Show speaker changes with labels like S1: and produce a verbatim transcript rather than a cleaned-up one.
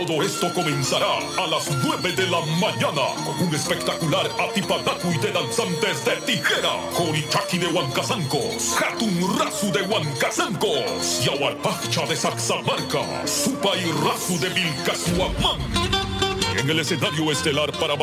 S1: Todo esto comenzará a las nueve de la mañana con un espectacular Atipadacuy de danzantes de tijera, Corichaki de Huancazancos, Hatun Rasu de Huancazancos, Yahualpacha de Saxamarca, Supa y Rasu de Vilcasuamán. Y en el escenario estelar para